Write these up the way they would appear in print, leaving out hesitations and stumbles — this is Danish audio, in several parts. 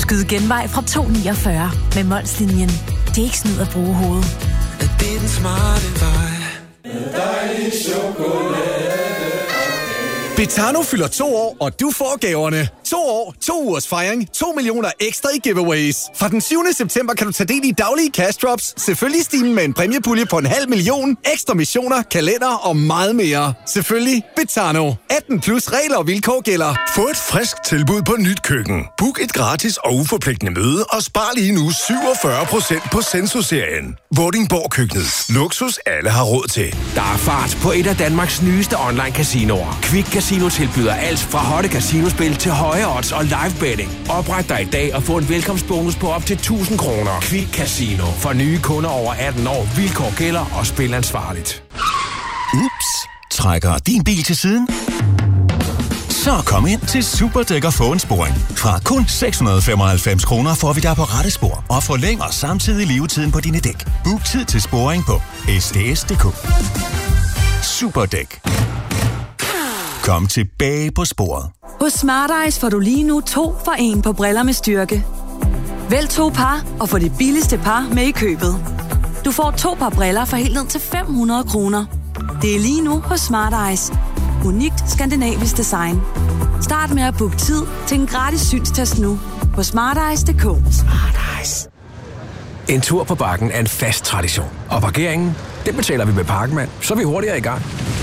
Skyd genvej fra 249 med Molslinjen. Det er ikke snyd at bruge hovedet. Det er den smarte vej. Dejlig chokolade. Betano fylder 2 år, og du får gaverne. 2 år, 2 ugers fejring, 2 millioner ekstra i giveaways. Fra den 7. september kan du tage del i daglige cash drops, selvfølgelig stimen med en præmiepulje på 500.000, ekstra missioner, kalender og meget mere. Selvfølgelig Betano. 18 plus regler og vilkår gælder. Få et frisk tilbud på nyt køkken. Book et gratis og uforpligtende møde og spar lige nu 47% på Senso-serien. Vordingborg Køkkenet. Luksus alle har råd til. Der er fart på et af Danmarks nyeste online casinoer. Quick Casino tilbyder alt fra hotte casinospil til høje odds og live betting. Opret dig i dag og få en velkomstbonus på op til 1.000 kroner. Quick Casino. For nye kunder over 18 år. Vilkår gælder og spil ansvarligt. Ups. Trækker din bil til siden? Så kom ind til Superdæk og få en sporing. Fra kun 695 kroner får vi dig på rette spor og forlænger samtidig levetiden på dine dæk. Book tid til sporing på sds.dk. Superdæk. Kom tilbage på sporet. Hos Smart Eyes får du lige nu 2 for 1 på briller med styrke. Vælg 2 par og få det billigste par med i købet. Du får 2 par briller for helt ned til 500 kroner. Det er lige nu hos Smart Eyes. Unikt skandinavisk design. Start med at booke tid til en gratis synstest nu på smarteyes.dk. Smart Eyes. En tur på Bakken er en fast tradition. Og parkeringen, det betaler vi med Parkman, så er vi hurtigere i gang.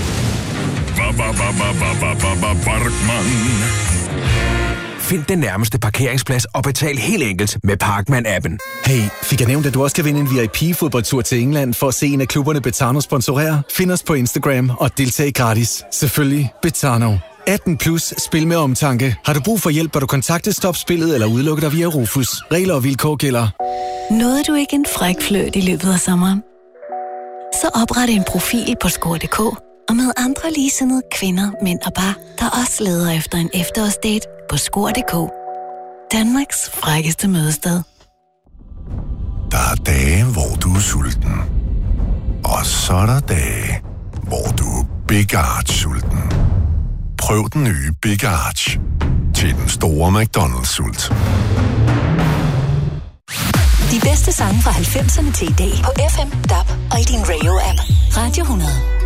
Find den nærmeste parkeringsplads og betal helt enkelt med Parkman-appen. Hey, fik jeg nævnt, at du også kan vinde en VIP-fodboldtur til England for at se en af klubberne Betano sponsorere? Find os på Instagram og deltag gratis. Selvfølgelig Betano. 18 plus, spil med omtanke. Har du brug for hjælp, bør du kontakte Stop Spillet eller udelukke dig via Rufus. Regler og vilkår gælder. Nåede du ikke en fræk fløjt i løbet af sommeren? Så opret en profil på score.dk og med andre ligesindede kvinder, mænd og par, der også leder efter en efterårsdate på score.dk. Danmarks frækkeste mødested. Der er dage, hvor du er sulten. Og så er der dage, hvor du er Big Arch-sulten. Prøv den nye Big Arch til den store McDonald's-sult. De bedste sange fra 90'erne til i dag på FM, DAB og i din radio-app. Radio 100.